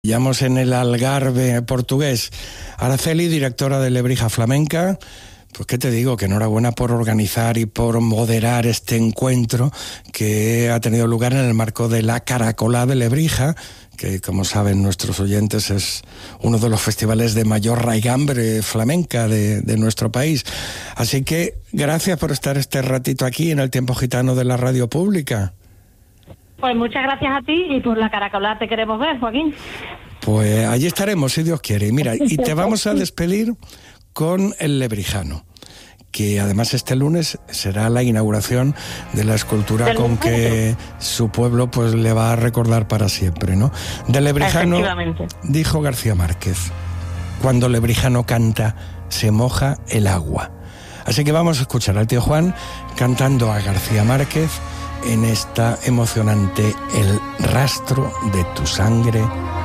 Pillamos en el Algarve portugués. Araceli, directora de Lebrija Flamenca. Pues qué te digo, que enhorabuena por organizar y por moderar este encuentro que ha tenido lugar en el marco de la Caracolá de Lebrija, que como saben nuestros oyentes es uno de los festivales de mayor raigambre flamenca de nuestro país. Así que gracias por estar este ratito aquí en el Tiempo Gitano de la Radio Pública. Pues muchas gracias a ti y por la Caracolá te queremos ver, Joaquín. Pues allí estaremos, si Dios quiere. Y mira, y te vamos a despedir con el Lebrijano, que además este lunes será la inauguración de la escultura con que su pueblo pues le va a recordar para siempre, ¿no? Del Lebrijano dijo García Márquez: cuando Lebrijano canta, se moja el agua. Así que vamos a escuchar al tío Juan cantando a García Márquez en esta emocionante El rastro de tu sangre